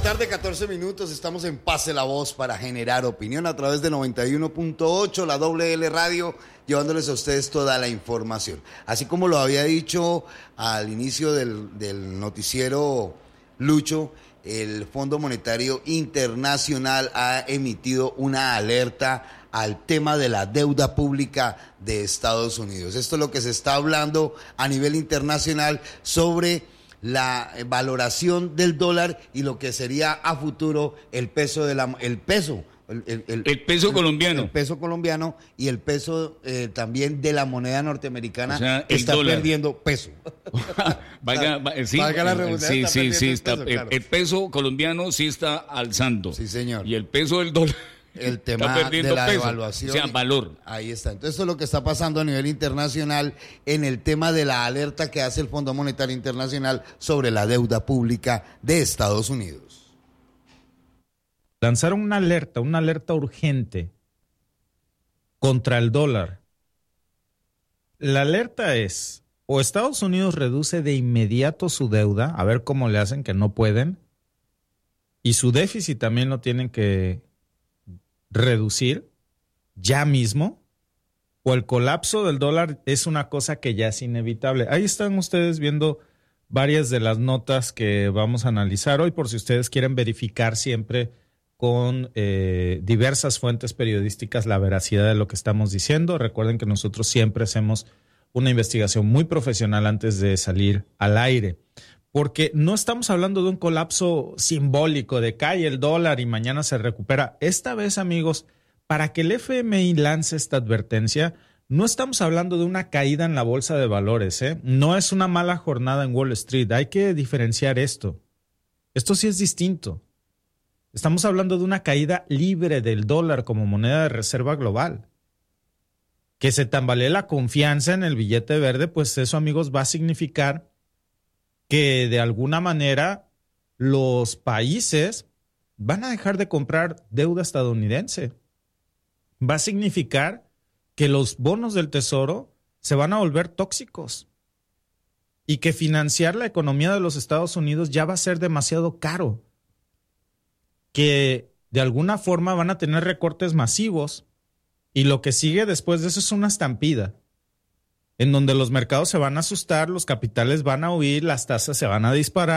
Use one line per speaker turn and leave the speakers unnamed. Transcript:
tarde, 14 minutos. Estamos en Pase la Voz para generar opinión a través de 91.8, la WL Radio, llevándoles a ustedes toda la información. Así como lo había dicho al inicio del noticiero Lucho, el Fondo Monetario Internacional ha emitido una alerta al tema de la deuda pública de Estados Unidos. Esto es lo que se está hablando a nivel internacional sobre la valoración del dólar y lo que sería a futuro el peso colombiano.
El peso colombiano
y el peso también de la moneda norteamericana,
o sea,
está
dólar.
Perdiendo peso.
Valga la redundancia, el peso colombiano sí está alzando.
Sí, señor.
Y el peso del dólar
el tema de la devaluación,
o sea, valor.
Ahí está. Entonces, esto es lo que está pasando a nivel internacional en el tema de la alerta que hace el Fondo Monetario Internacional sobre la deuda pública de Estados Unidos.
Lanzaron una alerta urgente contra el dólar. La alerta es, o Estados Unidos reduce de inmediato su deuda, a ver cómo le hacen, que no pueden, y su déficit también lo tienen que reducir ya mismo, o el colapso del dólar es una cosa que ya es inevitable. Ahí están ustedes viendo varias de las notas que vamos a analizar hoy, por si ustedes quieren verificar siempre con diversas fuentes periodísticas la veracidad de lo que estamos diciendo. Recuerden que nosotros siempre hacemos una investigación muy profesional antes de salir al aire, porque no estamos hablando de un colapso simbólico de cae el dólar y mañana se recupera. Esta vez, amigos, para que el FMI lance esta advertencia, no estamos hablando de una caída en la bolsa de valores, ¿eh? No es una mala jornada en Wall Street. Hay que diferenciar esto. Esto sí es distinto. Estamos hablando de una caída libre del dólar como moneda de reserva global. Que se tambalee la confianza en el billete verde, pues eso, amigos, va a significar que de alguna manera los países van a dejar de comprar deuda estadounidense. Va a significar que los bonos del tesoro se van a volver tóxicos y que financiar la economía de los Estados Unidos ya va a ser demasiado caro. Que de alguna forma van a tener recortes masivos y lo que sigue después de eso es una estampida en donde los mercados se van a asustar, los capitales van a huir, las tasas se van a disparar.